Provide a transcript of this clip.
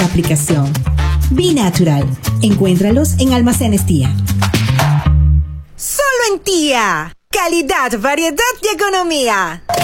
nuestra aplicación. Be Natural. Encuéntralos en Almacenes Tía. Solo en Tía. Calidad, variedad y economía.